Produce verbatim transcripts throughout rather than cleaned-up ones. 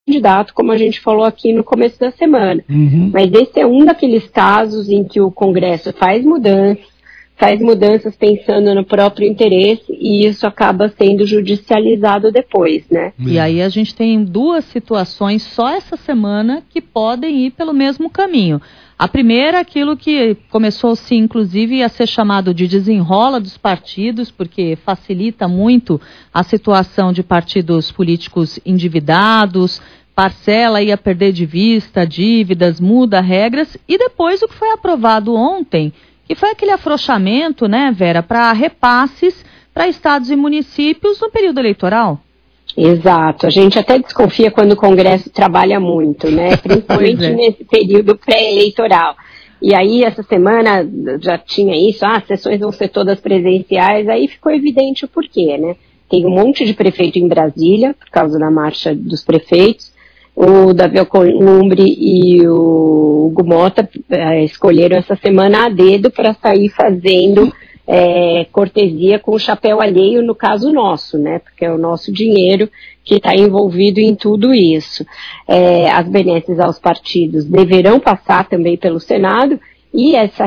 candidato, como a gente falou aqui no começo da semana. Uhum. Mas esse é um daqueles casos em que o Congresso faz mudanças, faz mudanças pensando no próprio interesse, e isso acaba sendo judicializado depois, né? E aí a gente tem duas situações só essa semana que podem ir pelo mesmo caminho. A primeira, aquilo que começou-se, inclusive, a ser chamado de desenrola dos partidos, porque facilita muito a situação de partidos políticos endividados, parcela ia perder de vista dívidas, muda regras, e depois o que foi aprovado ontem, que foi aquele afrouxamento, né, Vera, para repasses para estados e municípios no período eleitoral. Exato, a gente até desconfia quando o Congresso trabalha muito, né, principalmente é. nesse período pré-eleitoral. E aí, essa semana já tinha isso, ah, as sessões vão ser todas presenciais, aí ficou evidente o porquê, né. Tem um monte de prefeito em Brasília, por causa da marcha dos prefeitos. O Davi Alcolumbre e o Hugo Mota eh, escolheram essa semana a dedo para sair fazendo é, cortesia com o chapéu alheio, no caso nosso, né? Porque é o nosso dinheiro que está envolvido em tudo isso. É, as benesses aos partidos deverão passar também pelo Senado, e essa,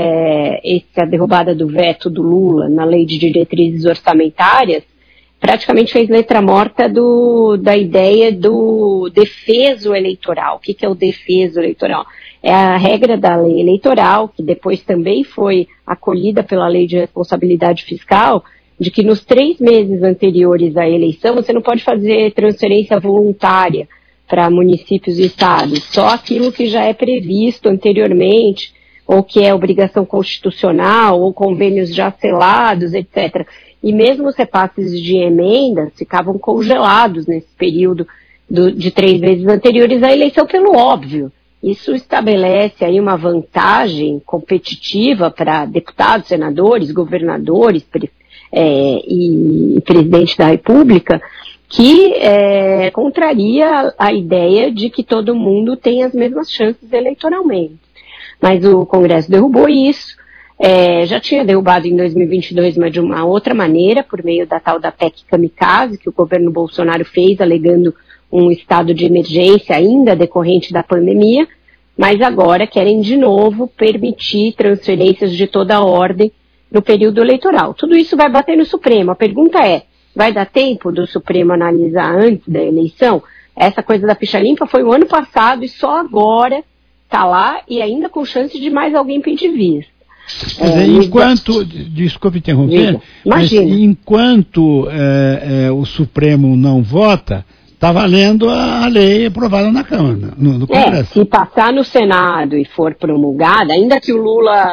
é, essa derrubada do veto do Lula na lei de diretrizes orçamentárias praticamente fez letra morta do, da ideia do defeso eleitoral. O que, que é o defeso eleitoral? É a regra da lei eleitoral, que depois também foi acolhida pela lei de responsabilidade fiscal, de que nos três meses anteriores à eleição você não pode fazer transferência voluntária para municípios e estados, só aquilo que já é previsto anteriormente, ou que é obrigação constitucional, ou convênios já selados, etcétera. E mesmo os repasses de emendas ficavam congelados nesse período do, de três meses anteriores à eleição, pelo óbvio. Isso estabelece aí uma vantagem competitiva para deputados, senadores, governadores pre, é, e, e presidente da República, que é, contraria a ideia de que todo mundo tem as mesmas chances eleitoralmente. Mas o Congresso derrubou isso. É, já tinha derrubado em dois mil e vinte e dois, mas de uma outra maneira, por meio da tal da P E C Kamikaze, que o governo Bolsonaro fez, alegando um estado de emergência ainda decorrente da pandemia, mas agora querem de novo permitir transferências de toda a ordem no período eleitoral. Tudo isso vai bater no Supremo. A pergunta é, vai dar tempo do Supremo analisar antes da eleição? Essa coisa da ficha limpa foi o ano passado e só agora está lá, e ainda com chance de mais alguém pedir vista. Quer dizer, é, enquanto, desculpe interromper, mas enquanto é, é, o Supremo não vota, está valendo a, a lei aprovada na Câmara, no, no Congresso. É, se passar no Senado e for promulgada, ainda que o Lula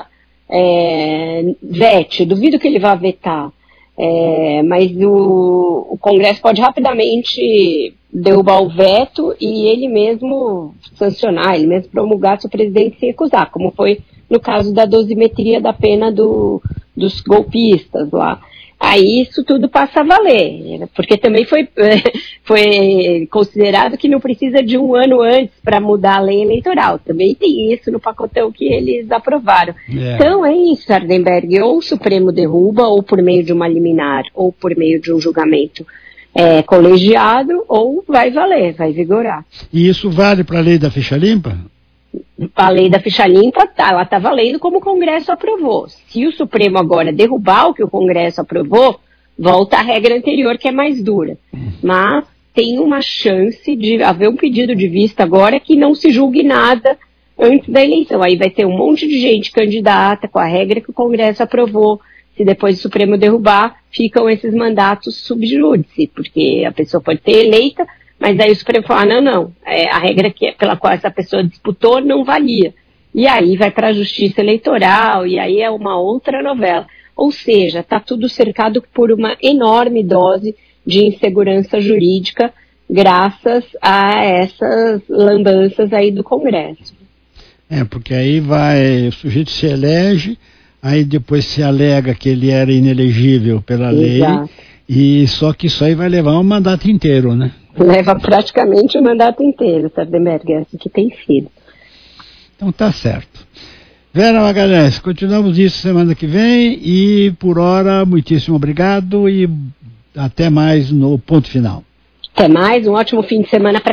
é, vete, duvido que ele vá vetar, é, mas o, o Congresso pode rapidamente derrubar o veto e ele mesmo sancionar, ele mesmo promulgar se o presidente se recusar, como foi no caso da dosimetria da pena do, dos golpistas lá. Aí isso tudo passa a valer, porque também foi, foi considerado que não precisa de um ano antes para mudar a lei eleitoral. Também tem isso no pacotão que eles aprovaram. É. Então é isso, Sardenberg, ou o Supremo derruba, ou por meio de uma liminar, ou por meio de um julgamento é, colegiado, ou vai valer, vai vigorar. E isso vale para a lei da ficha limpa? A lei da ficha limpa, ela está valendo como o Congresso aprovou. Se o Supremo agora derrubar o que o Congresso aprovou, volta à regra anterior, que é mais dura. Mas tem uma chance de haver um pedido de vista agora que não se julgue nada antes da eleição. Aí vai ter um monte de gente candidata com a regra que o Congresso aprovou. Se depois o Supremo derrubar, ficam esses mandatos sub judice, porque a pessoa pode ser eleita, mas aí o Supremo fala, não, não, é, a regra que, pela qual essa pessoa disputou não valia. E aí vai para a Justiça Eleitoral, e aí é uma outra novela. Ou seja, está tudo cercado por uma enorme dose de insegurança jurídica, graças a essas lambanças aí do Congresso. É, porque aí vai, o sujeito se elege, aí depois se alega que ele era inelegível pela Exato. lei, e só que isso aí vai levar um mandato inteiro, né? Leva praticamente o mandato inteiro, Sardenberg, é assim que tem sido. Então tá certo. Vera Magalhães, continuamos isso semana que vem e por hora, muitíssimo obrigado e até mais no ponto final. Até mais, um ótimo fim de semana para